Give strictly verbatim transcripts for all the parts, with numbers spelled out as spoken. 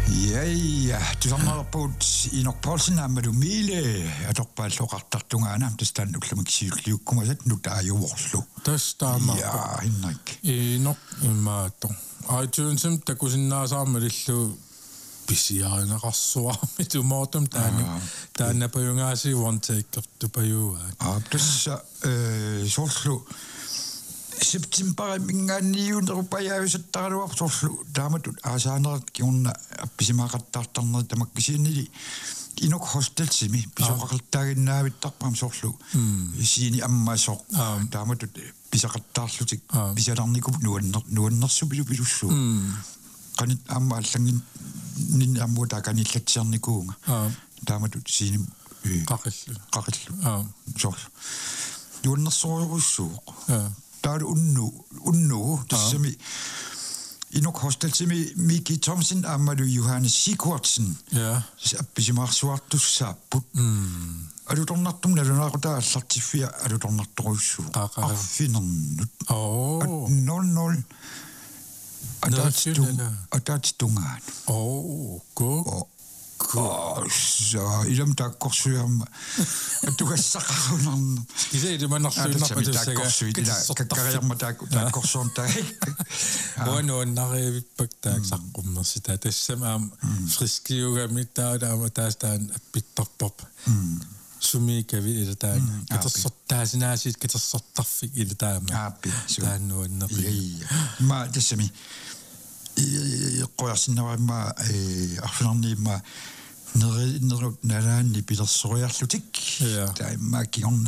Ja, ja, du samler på i nok Poulsen am du mile, at op på lokaltartungaana, det stand nu klemmer sykliv, kommer sæt nu der jo Oslo. Det stammer. Ja, Henrik. I nok mato. iTunesem der kunne sinna sammen det lu bisiaina rassua mit umotum tani. Tani på jungasi one take of the payu. Ah, det så øh Oslo. September minganiun rupajausattarua Oslo. Damatut asana kiunna pisimakattartarner tamakkisinnili. Inok hostelsimi pisaqaltaginnaavittarpam Oslo. Siini ammasoq. Damatut pisaqattarlutik pisalarnikup nuanner nuannersu pilupilussu. Qanit amma allangin nin ammu takanillatsernikunga. Damatut siini qaqillu. Qaqillu. Sol. Nuannersuurussuuq. Der unnu unnu tsemi inok hostelsimi Miki Thomsen Amadu Johannes Sigurdsen ja appisimaqsuartussaaput adu tornartum nalunaqota allartifia adu tornartorussu affinernut oh nol nol atatstung atatstungaan oh go så ilum takkorsuam tukassaqarunarn ise det man nok sønder på det sikkert kakkarjarma takkorsuunta bueno nare paktak saqumner sita tassam friskiuga mitta der tastan pittarpop sumi kavi iltaan katassottaasinaasit katassortarfik iltaama aapi taannuanner ma tassami qoyarsinnaramma arfinarniimma neri nerut nalaanni pilersoriarlutik taimma kiorna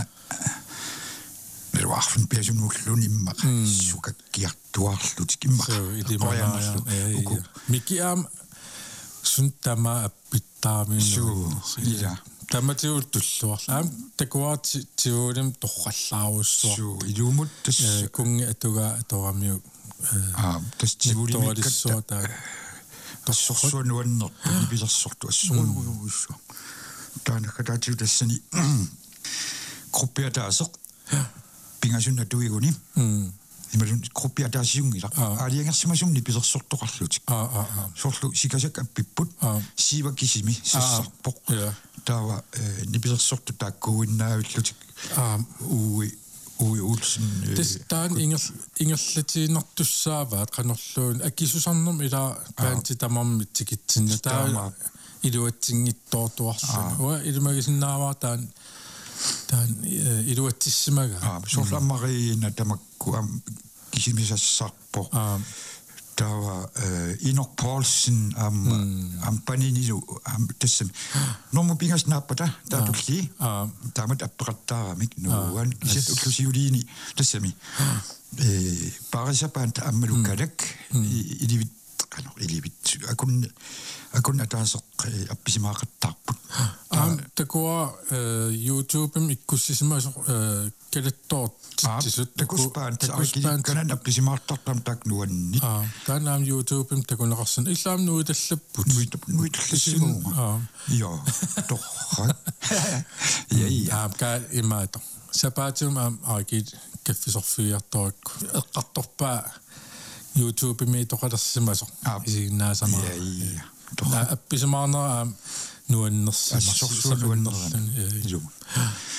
meruarfun piasunullunimma sukakkiartuarlutik imma qoyanarlu uku mikiam suntama appittaaminu ila tamatiultulluarlaam takuaati tiulim torrallaarussua su ilumut tas kungi atuga atoramiu ah tas tiulimikka tassorsuanuanner pilersortu assuruussu taanakatatiu tassani gruppiataaseq pingasunna tuiguni imalun gruppiataasiungila aaliangersimasumni pilersortoqarlutik ah ah sorlu sikasak appipput siivakisimi sissarpoq tawa nipilersortu taakkuinnaavullutik ui ui ulsen testaan ingel ingerlatiinertussaavaat qanorluun akkisusarnum ila paanti tamammit tikitsinna taa iluatsingittoortuarluna ua ilumagisinnaavaa taan taan iluatsissimaga sorlammariina tamakku am kisimisassarpo tawa Inok Poulsen am am paninilu am tassam normu pingas nappata taatulli taamat appeqattaaramik nuan kisat ullusiuliini tassami e parisapanta ammalukkalak ilivit qano ilivit akun akun ataaseq appisimaaqattarput am takua YouTube'im ikkussisimaso kalattoort tisut takuspaan takuspaan kanan appisimaartartam taknuanni taan am YouTube'im takuneqarsan illaam nuitallapput nuitallassimuunga ja torra ja ja ka imaato sapaatum am aagit kaffisorfiartorakku eqqartorpaa YouTube'imi toqalersimaso isiginnaasama ja ja appisimaarnera am nuannersimas assorsualuannerlan